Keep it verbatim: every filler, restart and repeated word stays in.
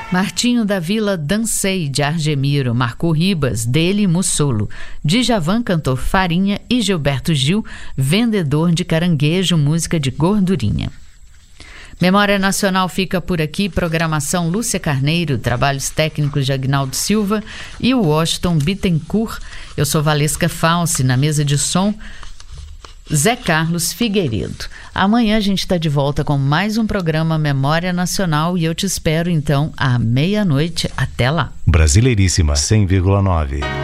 Martinho da Vila Dancei, de Argemiro, Marco Ribas, dele Mussolo, Djavan cantor Farinha e Gilberto Gil, vendedor de caranguejo, música de gordurinha. Memória Nacional fica por aqui, programação Lúcia Carneiro, trabalhos técnicos de Agnaldo Silva e Washington Bittencourt. Eu sou Valesca Falsi, na mesa de som Zé Carlos Figueiredo. Amanhã a gente está de volta com mais um programa Memória Nacional e eu te espero então à meia-noite. Até lá. Brasileiríssima cem vírgula nove.